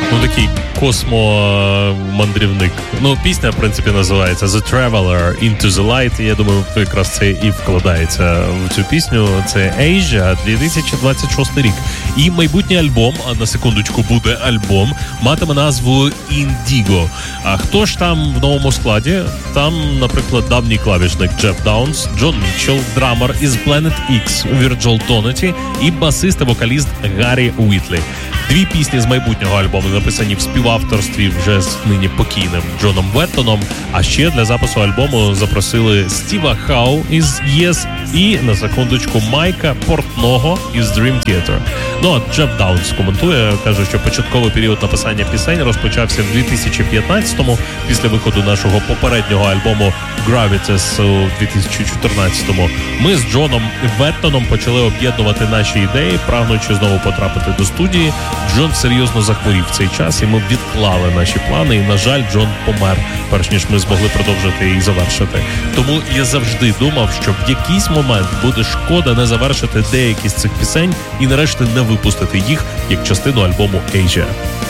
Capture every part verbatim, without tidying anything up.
Ну, такий космомандрівник. Ну, пісня, в принципі, називається The Traveler Into the Light. Я думаю, якраз це і вкладається в цю пісню. Це Asia, дві тисячі двадцять шостий рік. І майбутній альбом, а на секундочку буде альбом, матиме назву Indigo. А хто ж там в новому складі? Там, наприклад, давній клавішник Джеф Даунс, Джон Мітчелл, драмер із Planet X Вірджил Донаті і басист і вокаліст Гаррі Уітлі. Дві пісні з майбутнього альбому написані в співавторстві вже з нині покійним Джоном Веттоном, а ще для запису альбому запросили Стіва Хау із Yes і, на секундочку, Майка Портного із Dream Theater. Ну, а Джеф Даунс коментує, каже, що початковий період написання пісень розпочався в дві тисячі п'ятнадцятому, після виходу нашого попереднього альбому Gravitas у дві тисячі чотирнадцятому. Ми з Джоном Веттоном почали об'єднувати наші ідеї, прагнучи знову потрапити до студії. Джон серйозно захворів в цей час, і ми відклали наші плани, і, на жаль, Джон помер, перш ніж ми змогли продовжити і завершити. Тому я завжди думав, що в якийсь момент буде шкода не завершити деякі з цих пісень і нарешті не випустити їх як частину альбому Asia.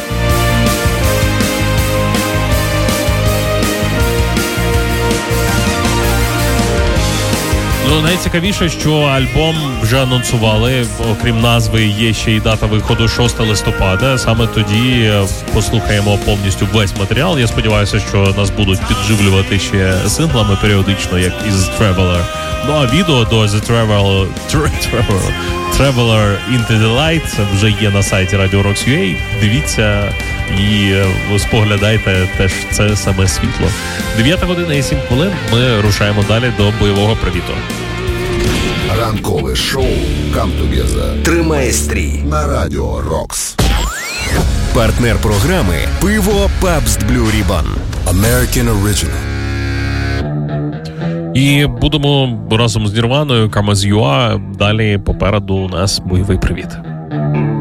Ну, найцікавіше, що альбом вже анонсували, окрім назви, є ще й дата виходу шостого листопада. Саме тоді послухаємо повністю весь матеріал. Я сподіваюся, що нас будуть підживлювати ще синглами періодично, як із Traveler. Ну, а відео до The Traveler, Traveler, Traveler Into the Light вже є на сайті Radio Rocks крапка ю а. Дивіться і споглядайте теж це саме світло. дев'ята година і сім хвилин. Ми рушаємо далі до бойового привіту. Ранкове шоу Come Together тримає стрій на Радіо Рокс. Партнер програми «Пиво Pabst Blue Ribbon». American Original. І будемо разом з Нірваною, Come As You Are. Далі попереду у нас бойовий привіт.